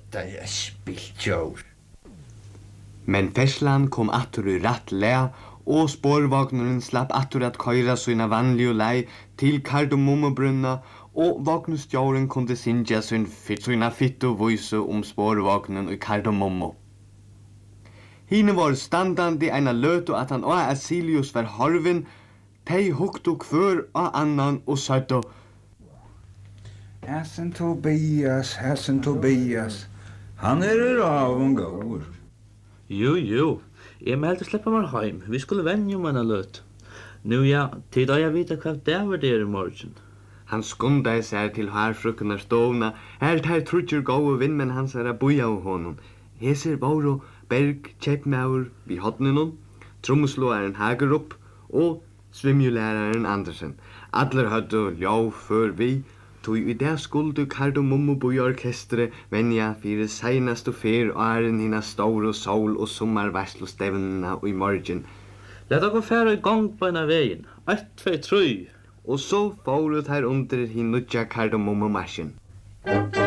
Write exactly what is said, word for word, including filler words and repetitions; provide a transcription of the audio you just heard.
Hetta er spiltjór. Men ferslan kom attur i rætt læ, og sporvagnurin slapp attur at køyra sina vanligu lei til Kardemummebrunna, og vagnustjórin kunde syngja sin sina fittu vísu om sporvagnen i Kardemummu. Hine var standandi eina løtu at han og Asilius var horvin, tei hugtu kvør og annan og søttu: Hasen Tobias, Hasen Tobias, han er raven gåur. Jo, jo, jeg meldte sleppa meg heim, vi skulle vennja om henne løt. Nu ja, tid da jeg vita hva det var der i morgen. Han skundade seg til harfrukkenar stovna, her tar trutjer gåu vindmenn hans er a buja av honom. Heser Bauro, Berg, Kjeppmaur, vi hodninun, trommeslåaren Hagerup og svimjulæraren Andersen. Adler hadde ljau før vi, tog i det skuldu Kardemummu boi orkestre venja fyrir seinastu fyr åren hina stor og sol og sommarvarslustevnena i morgen. Lett okkur færa i gang på ena vegin. Ett, tvei, trøy. Og så fóru þær under hin nudja Kardemummu-marsjen.